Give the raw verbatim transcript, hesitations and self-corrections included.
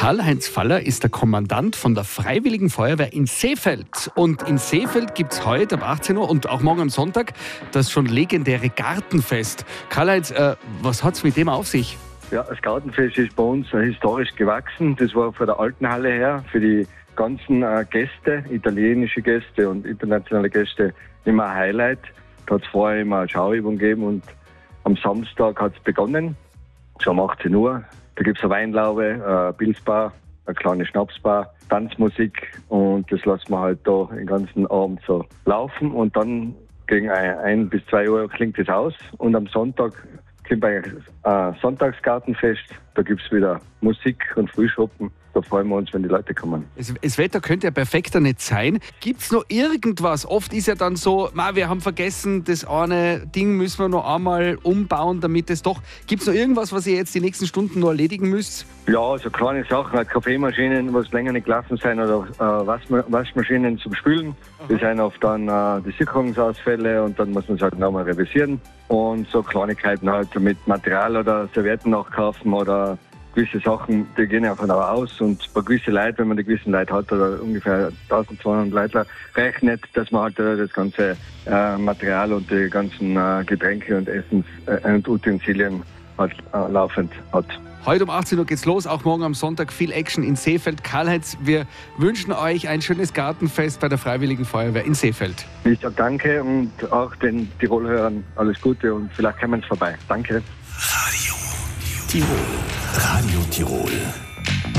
Karl-Heinz Faller ist der Kommandant von der Freiwilligen Feuerwehr in Seefeld. Und in Seefeld gibt es heute ab achtzehn Uhr und auch morgen am Sonntag das schon legendäre Gartenfest. Karl-Heinz, äh, was hat es mit dem auf sich? Ja, das Gartenfest ist bei uns äh, historisch gewachsen. Das war von der alten Halle her für die ganzen äh, Gäste, italienische Gäste und internationale Gäste, immer ein Highlight. Da hat es vorher immer eine Schauübung gegeben und am Samstag hat es begonnen, so um achtzehn Uhr. Da gibt es eine Weinlaube, eine Pilzbar, eine kleine Schnapsbar, Tanzmusik und das lassen wir halt da den ganzen Abend so laufen und dann gegen ein, ein bis zwei Uhr klingt es aus und am Sonntag sind wir ein Sonntagsgartenfest, da gibt es wieder Musik und Frühschoppen. Da freuen wir uns, wenn die Leute kommen. Das, das Wetter könnte ja perfekter nicht sein. Gibt es noch irgendwas? Oft ist ja dann so, ma, wir haben vergessen, das eine Ding müssen wir noch einmal umbauen, damit es doch... Gibt es noch irgendwas, was ihr jetzt die nächsten Stunden noch erledigen müsst? Ja, so kleine Sachen, halt Kaffeemaschinen, was länger nicht gelaufen sein oder äh, Waschma- Waschmaschinen zum Spülen. Aha. Das sind oft dann äh, die Sicherungsausfälle und dann muss man es halt nochmal revisieren. Und so Kleinigkeiten halt so mit Material oder Servietten nachkaufen oder gewisse Sachen, die gehen einfach auch aus und bei gewissen Leuten, wenn man die gewissen Leute hat oder ungefähr eintausendzweihundert Leute rechnet, dass man halt äh, das ganze äh, Material und die ganzen äh, Getränke und Essens- äh, und Utensilien halt äh, laufend hat. Heute um achtzehn Uhr geht's los, auch morgen am Sonntag viel Action in Seefeld. Karl-Heinz, wir wünschen euch ein schönes Gartenfest bei der Freiwilligen Feuerwehr in Seefeld. Ich sage danke und auch den Tirol-Hörern alles Gute und vielleicht kommen wir vorbei. Danke. Radio Tirol. Radio Tirol.